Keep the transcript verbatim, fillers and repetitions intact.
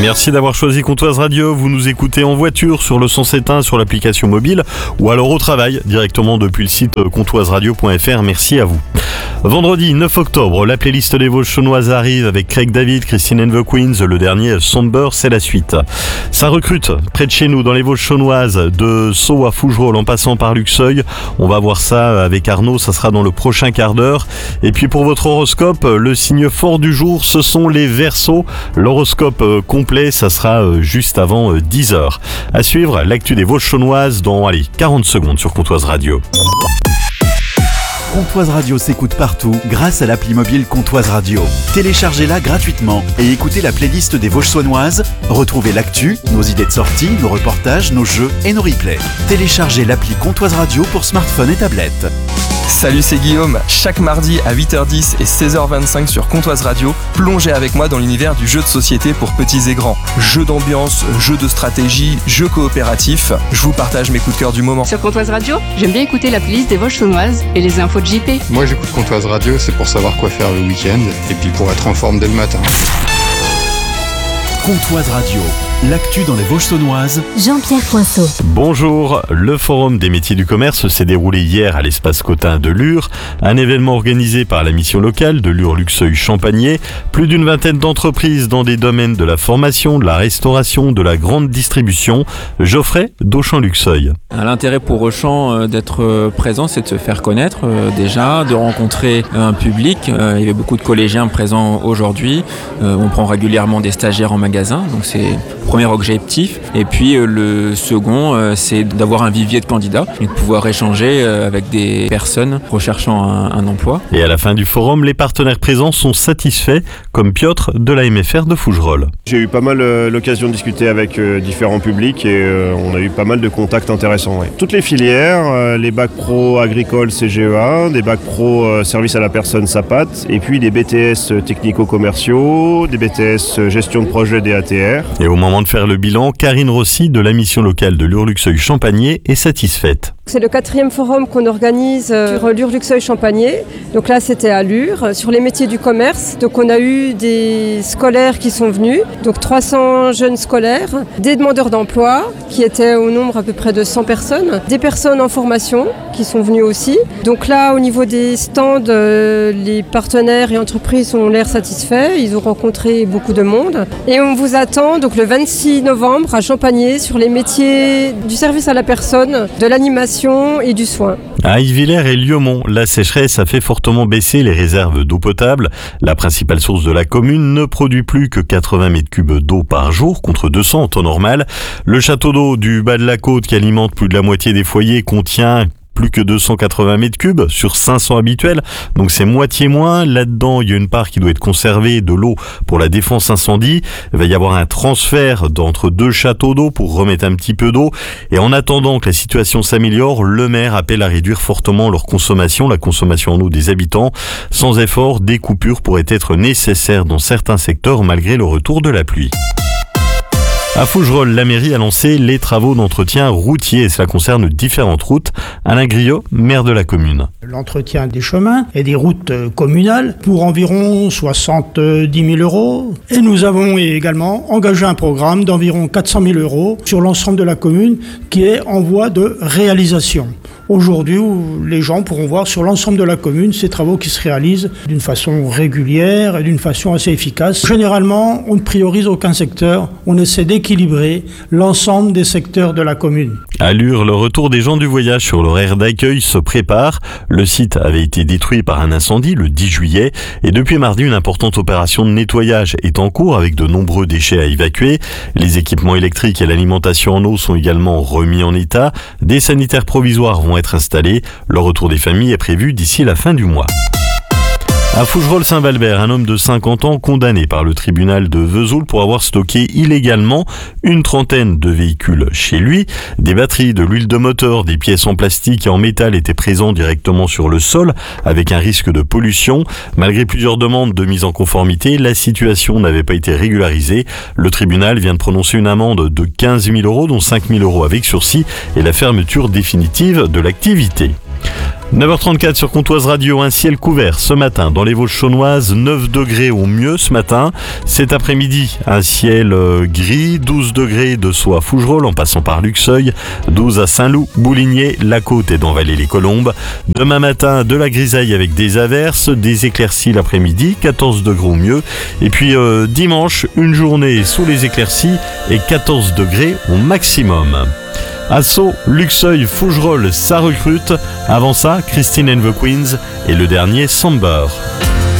Merci d'avoir choisi Comtoise Radio. Vous nous écoutez en voiture, sur le cent sept point un, sur l'application mobile ou alors au travail, directement depuis le site comtoise radio point f r. Merci à vous. Vendredi neuf octobre, la playlist des Vosges chaunoises arrive avec Craig David, Christine and the Queens, le dernier Somber, c'est la suite. Ça recrute près de chez nous dans les Vosges chaunoises, de Sceaux à Fougerolles en passant par Luxeuil. On va voir ça avec Arnaud, ça sera dans le prochain quart d'heure. Et puis pour votre horoscope, le signe fort du jour, ce sont les Verseaux. L'horoscope complet, ça sera juste avant dix heures. À suivre, l'actu des Vosges chaunoises dans allez, quarante secondes sur Comtoise Radio. Comtoise Radio s'écoute partout grâce à l'appli mobile Comtoise Radio. Téléchargez-la gratuitement et écoutez la playlist des Vosges saunoises. Retrouvez l'actu, nos idées de sortie, nos reportages, nos jeux et nos replays. Téléchargez l'appli Comtoise Radio pour smartphone et tablette. Salut, c'est Guillaume. Chaque mardi à huit heures dix et seize heures vingt-cinq sur Comtoise Radio, plongez avec moi dans l'univers du jeu de société pour petits et grands. Jeux d'ambiance, jeux de stratégie, jeux coopératifs. Je vous partage mes coups de cœur du moment. Sur Comtoise Radio, j'aime bien écouter la playlist des Vosges saunoises et les infos de J P. Moi j'écoute Comtoise Radio, c'est pour savoir quoi faire le week-end et puis pour être en forme dès le matin. Comtoise Radio, l'actu dans les Vosges saunoises. Jean-Pierre Poinceau. Bonjour, le Forum des métiers du commerce s'est déroulé hier à l'espace Cotin de Lure, un événement organisé par la mission locale de Lure-Luxeuil-Champagné. Plus d'une vingtaine d'entreprises dans des domaines de la formation, de la restauration, de la grande distribution. Geoffrey d'Auchan-Luxeuil. L'intérêt pour Auchan d'être présent, c'est de se faire connaître déjà, de rencontrer un public. Il y avait beaucoup de collégiens présents aujourd'hui. On prend régulièrement des stagiaires en magasin, donc c'est le premier objectif. Et puis le second, c'est d'avoir un vivier de candidats et de pouvoir échanger avec des personnes recherchant un, un emploi. Et à la fin du forum, les partenaires présents sont satisfaits, comme Piotr de la M F R de Fougerolles. J'ai eu pas mal euh, l'occasion de discuter avec euh, différents publics et euh, on a eu pas mal de contacts intéressants. Ouais. Toutes les filières, euh, les bacs pro agricoles C G E A, des bacs pro euh, service à la personne S A P A T, et puis des B T S technico-commerciaux, des B T S gestion de projet D A T R. Et au moment de faire le bilan, Karine Rossi de la mission locale de Lure-Luxeuil-Champagné est satisfaite. C'est le quatrième forum qu'on organise sur Lure-Luxeuil-Champagné. Donc là, c'était à Lure, sur les métiers du commerce. Donc on a eu des scolaires qui sont venus, donc trois cents jeunes scolaires, des demandeurs d'emploi qui étaient au nombre à peu près de cent personnes, des personnes en formation qui sont venues aussi. Donc là, au niveau des stands, euh, les partenaires et entreprises ont l'air satisfaits. Ils ont rencontré beaucoup de monde. Et on vous attend donc le vingt-six novembre à Champagné sur les métiers du service à la personne, de l'animation et du soin. À Yvillers et Liaumont, la sécheresse a fait fortement baisser les réserves d'eau potable. La principale source de la commune ne produit plus que quatre-vingts mètres cubes d'eau par jour contre deux cents en temps normal. Le château d'eau du bas de la côte qui alimente plus de la moitié des foyers contient plus que deux cent quatre-vingts mètres cubes sur cinq cents habituels, donc c'est moitié moins. Là-dedans, il y a une part qui doit être conservée de l'eau pour la défense incendie. Il va y avoir un transfert d'entre deux châteaux d'eau pour remettre un petit peu d'eau. Et en attendant que la situation s'améliore, le maire appelle à réduire fortement leur consommation, la consommation en eau des habitants. Sans effort, des coupures pourraient être nécessaires dans certains secteurs malgré le retour de la pluie. À Fougerolles, la mairie a lancé les travaux d'entretien routier et cela concerne différentes routes. Alain Griot, maire de la commune. L'entretien des chemins et des routes communales pour environ soixante-dix mille euros. Et nous avons également engagé un programme d'environ quatre cent mille euros sur l'ensemble de la commune qui est en voie de réalisation. Aujourd'hui, où les gens pourront voir sur l'ensemble de la commune ces travaux qui se réalisent d'une façon régulière et d'une façon assez efficace. Généralement, on ne priorise aucun secteur, on essaie d'équilibrer l'ensemble des secteurs de la commune. À Lure, le retour des gens du voyage sur l'horaire d'accueil se prépare. Le site avait été détruit par un incendie le dix juillet et depuis mardi, une importante opération de nettoyage est en cours avec de nombreux déchets à évacuer. Les équipements électriques et l'alimentation en eau sont également remis en état. Des sanitaires provisoires vont être installés. Le retour des familles est prévu d'ici la fin du mois. À Fougerolles-Saint-Valbert, un homme de cinquante ans condamné par le tribunal de Vesoul pour avoir stocké illégalement une trentaine de véhicules chez lui. Des batteries, de l'huile de moteur, des pièces en plastique et en métal étaient présents directement sur le sol avec un risque de pollution. Malgré plusieurs demandes de mise en conformité, la situation n'avait pas été régularisée. Le tribunal vient de prononcer une amende de quinze mille euros, dont cinq mille euros avec sursis et la fermeture définitive de l'activité. neuf heures trente-quatre sur Comtoise Radio, un ciel couvert ce matin dans les Vosges saunoises, neuf degrés au mieux ce matin. Cet après-midi, un ciel euh, gris, douze degrés de Sceaux à Fougerolles en passant par Luxeuil, douze à Saint-Loup, Bouligné, La Côte et dans Vallée-les-Colombes. Demain matin, de la grisaille avec des averses, des éclaircies l'après-midi, quatorze degrés au mieux. Et puis euh, dimanche, une journée sous les éclaircies et quatorze degrés au maximum. À Sceaux, Luxeuil, Fougerolles, ça recrute. Avant ça, Christine and the Queens et le dernier Samber.